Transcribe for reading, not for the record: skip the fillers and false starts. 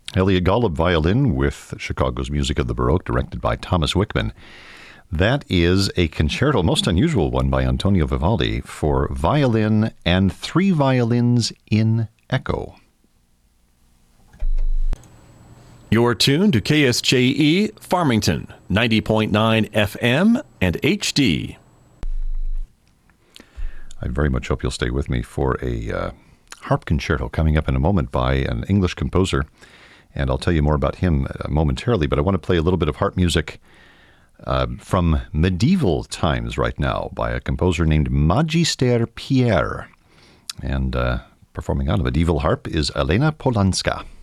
Elliot Golub violin with Chicago's Music of the Baroque, directed by Thomas Wickman. That is a concerto, most unusual one by Antonio Vivaldi, for violin and 3 violins in echo. You're tuned to KSJE Farmington, 90.9 FM and HD. I very much hope you'll stay with me for a harp concerto coming up in a moment by an English composer, and I'll tell you more about him momentarily, but I want to play a little bit of harp music from medieval times right now by a composer named Magister Pierre, and performing on a medieval harp is Elena Polanska.